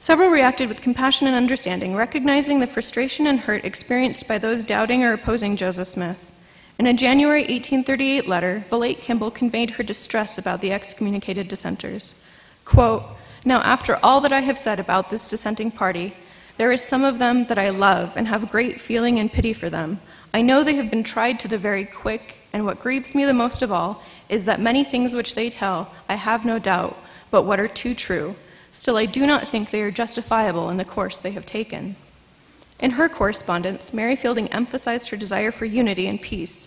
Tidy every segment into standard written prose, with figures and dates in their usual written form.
Several reacted with compassion and understanding, recognizing the frustration and hurt experienced by those doubting or opposing Joseph Smith. In a January 1838 letter, Volate Kimball conveyed her distress about the excommunicated dissenters. Quote, "Now after all that I have said about this dissenting party, there is some of them that I love and have great feeling and pity for them. I know they have been tried to the very quick, and what grieves me the most of all is that many things which they tell, I have no doubt, but what are too true. Still, I do not think they are justifiable in the course they have taken." In her correspondence, Mary Fielding emphasized her desire for unity and peace,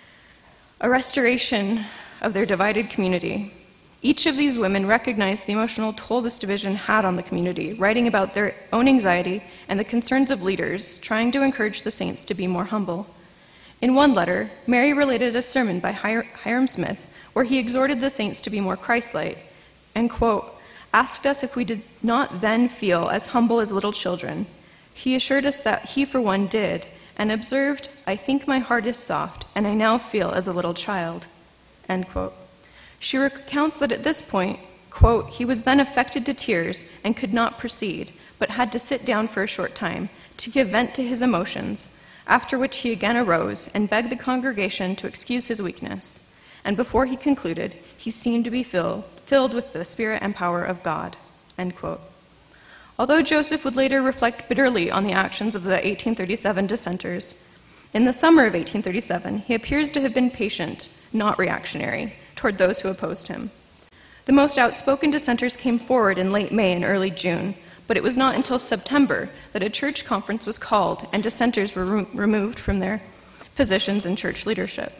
a restoration of their divided community. Each of these women recognized the emotional toll this division had on the community, writing about their own anxiety and the concerns of leaders, trying to encourage the saints to be more humble. In one letter, Mary related a sermon by Hyrum Smith, where he exhorted the saints to be more Christ-like, and, quote, "asked us if we did not then feel as humble as little children. He assured us that he for one did, and observed, 'I think my heart is soft, and I now feel as a little child,'" end quote. She recounts that at this point, quote, "he was then affected to tears and could not proceed, but had to sit down for a short time to give vent to his emotions, after which he again arose and begged the congregation to excuse his weakness. And before he concluded, he seemed to be filled with the Spirit and power of God," end quote. Although Joseph would later reflect bitterly on the actions of the 1837 dissenters, in the summer of 1837, he appears to have been patient, not reactionary, toward those who opposed him. The most outspoken dissenters came forward in late May and early June, but it was not until September that a church conference was called and dissenters were removed from their positions in church leadership.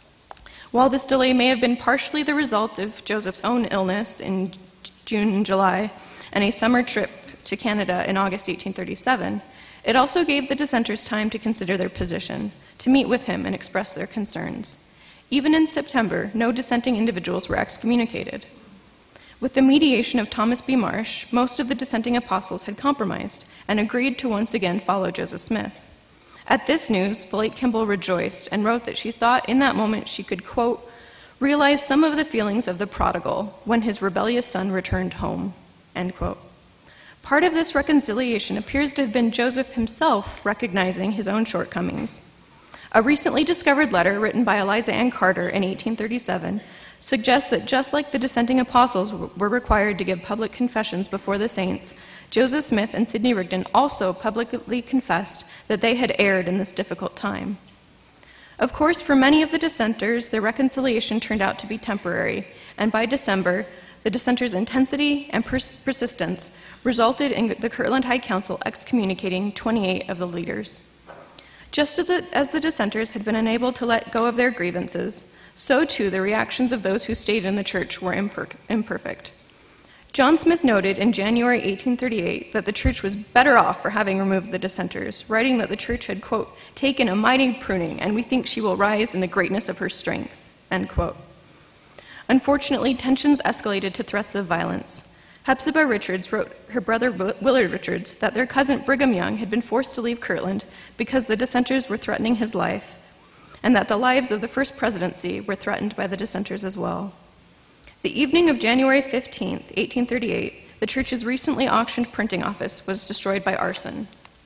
While this delay may have been partially the result of Joseph's own illness in June and July and a summer trip to Canada in August 1837, it also gave the dissenters time to consider their position, to meet with him and express their concerns. Even in September, no dissenting individuals were excommunicated. With the mediation of Thomas B. Marsh, most of the dissenting apostles had compromised and agreed to once again follow Joseph Smith. At this news, Volate Kimball rejoiced and wrote that she thought in that moment she could, quote, "realize some of the feelings of the prodigal when his rebellious son returned home," end quote. Part of this reconciliation appears to have been Joseph himself recognizing his own shortcomings. A recently discovered letter written by Eliza Ann Carter in 1837 suggests that just like the dissenting apostles were required to give public confessions before the saints, Joseph Smith and Sidney Rigdon also publicly confessed that they had erred in this difficult time. Of course, for many of the dissenters, their reconciliation turned out to be temporary, and by December, the dissenters' intensity and persistence resulted in the Kirtland High Council excommunicating 28 of the leaders. Just as the dissenters had been unable to let go of their grievances, so too the reactions of those who stayed in the church were imperfect. John Smith noted in January 1838 that the church was better off for having removed the dissenters, writing that the church had, quote, "taken a mighty pruning, and we think she will rise in the greatness of her strength," end quote. Unfortunately, tensions escalated to threats of violence. Hepzibah Richards wrote her brother Willard Richards that their cousin Brigham Young had been forced to leave Kirtland because the dissenters were threatening his life, and that the lives of the first presidency were threatened by the dissenters as well. The evening of January 15, 1838, the church's recently auctioned printing office was destroyed by arson.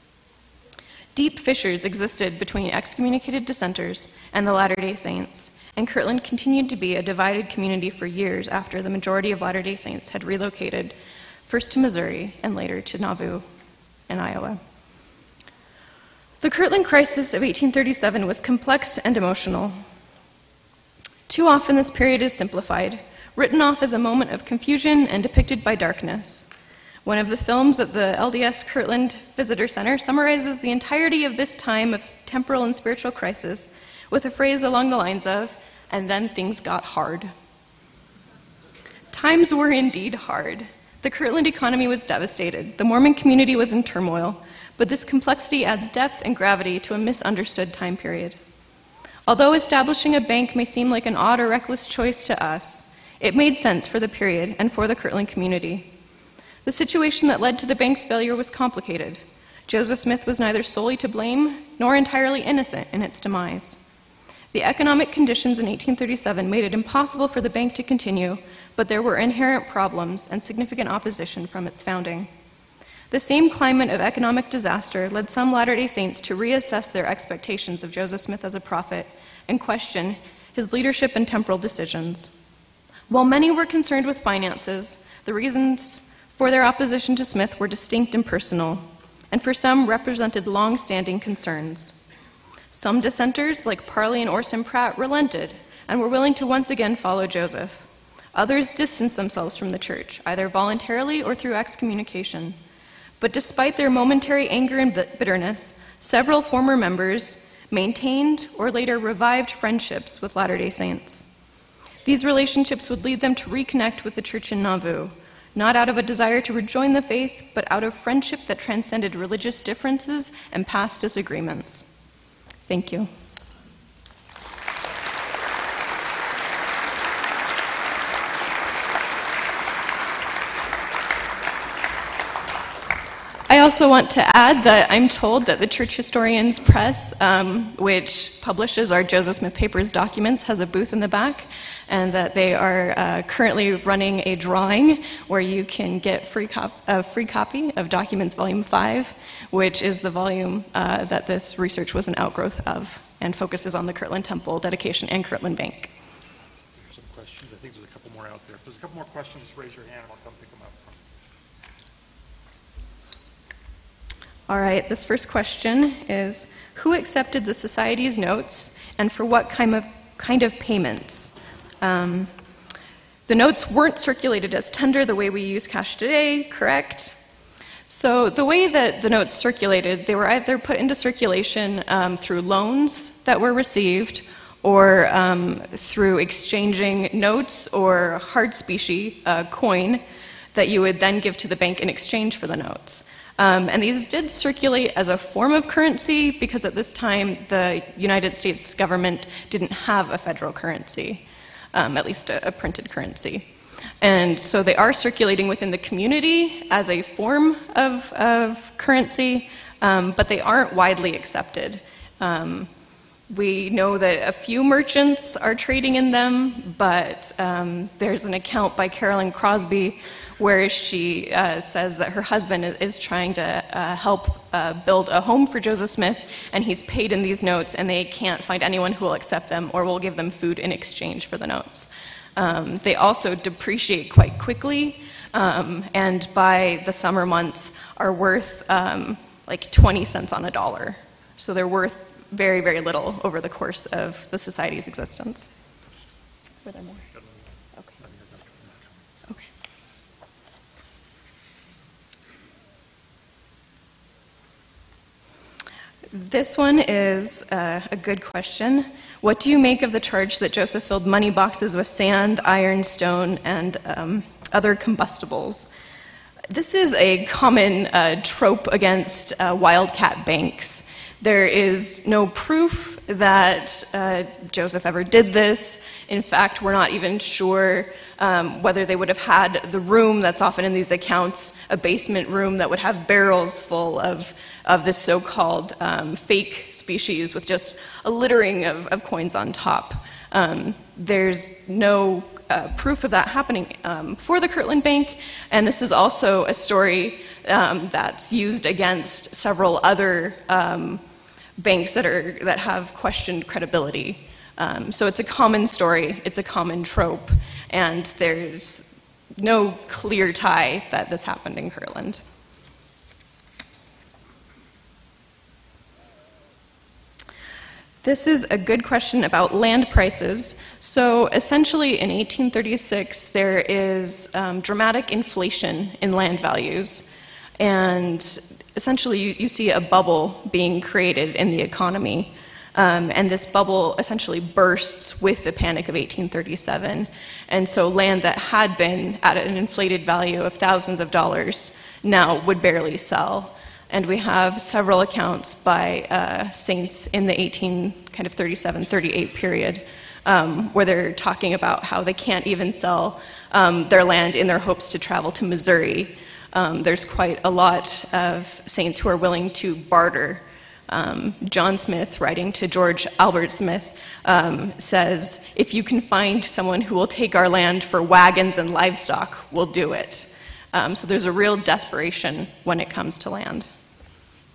Deep fissures existed between excommunicated dissenters and the Latter-day Saints, and Kirtland continued to be a divided community for years after the majority of Latter-day Saints had relocated, first to Missouri and later to Nauvoo in Iowa. The Kirtland crisis of 1837 was complex and emotional. Too often this period is simplified, written off as a moment of confusion and depicted by darkness. One of the films at the LDS Kirtland Visitor Center summarizes the entirety of this time of temporal and spiritual crisis with a phrase along the lines of, "and then things got hard." Times were indeed hard. The Kirtland economy was devastated. The Mormon community was in turmoil, but this complexity adds depth and gravity to a misunderstood time period. Although establishing a bank may seem like an odd or reckless choice to us, it made sense for the period and for the Kirtland community. The situation that led to the bank's failure was complicated. Joseph Smith was neither solely to blame nor entirely innocent in its demise. The economic conditions in 1837 made it impossible for the bank to continue, but there were inherent problems and significant opposition from its founding. The same climate of economic disaster led some Latter-day Saints to reassess their expectations of Joseph Smith as a prophet and question his leadership and temporal decisions. While many were concerned with finances, the reasons for their opposition to Smith were distinct and personal, and for some represented long-standing concerns. Some dissenters, like Parley and Orson Pratt, relented and were willing to once again follow Joseph. Others distanced themselves from the church, either voluntarily or through excommunication. But despite their momentary anger and bitterness, several former members maintained or later revived friendships with Latter-day Saints. These relationships would lead them to reconnect with the church in Nauvoo, not out of a desire to rejoin the faith, but out of friendship that transcended religious differences and past disagreements. Thank you. I also want to add that I'm told that the Church Historians Press, which publishes our Joseph Smith Papers documents, has a booth in the back, and that they are currently running a drawing where you can get a free copy of Documents Volume 5, which is the volume that this research was an outgrowth of and focuses on the Kirtland Temple dedication and Kirtland Bank. There's some questions. I think there's a couple more out there. If there's a couple more questions, just raise your hand and I'll come pick them up. All right, this first question is, who accepted the Society's notes and for what kind of payments? The notes weren't circulated as tender the way we use cash today, correct? So the way that the notes circulated, they were either put into circulation through loans that were received or through exchanging notes or hard specie coin that you would then give to the bank in exchange for the notes. And these did circulate as a form of currency because at this time the United States government didn't have a federal currency, at least a printed currency. And so they are circulating within the community as a form of currency, but they aren't widely accepted. We know that a few merchants are trading in them, but there's an account by Carolyn Crosby where she says that her husband is trying to help build a home for Joseph Smith, and he's paid in these notes, and they can't find anyone who will accept them or will give them food in exchange for the notes. They also depreciate quite quickly, and by the summer months are worth like 20 cents on a dollar. So they're worth very, very little over the course of the Society's existence. Were there more? Okay. Okay. This one is a good question. What do you make of the charge that Joseph filled money boxes with sand, iron, stone, and other combustibles? This is a common trope against wildcat banks. There is no proof that Joseph ever did this. In fact, we're not even sure whether they would have had the room that's often in these accounts, a basement room that would have barrels full of this so-called fake species with just a littering of coins on top. There's no proof of that happening for the Kirtland Bank, and this is also a story that's used against several other banks that have questioned credibility. So it's a common story, it's a common trope, and there's no clear tie that this happened in Kirtland. This is a good question about land prices. So essentially in 1836, there is dramatic inflation in land values. And essentially you see a bubble being created in the economy. And this bubble essentially bursts with the Panic of 1837. And so land that had been at an inflated value of thousands of dollars now would barely sell. And we have several accounts by saints in the 1837-38 period where they're talking about how they can't even sell their land in their hopes to travel to Missouri. There's quite a lot of saints who are willing to barter. John Smith, writing to George Albert Smith, says, "If you can find someone who will take our land for wagons and livestock, we'll do it." So there's a real desperation when it comes to land.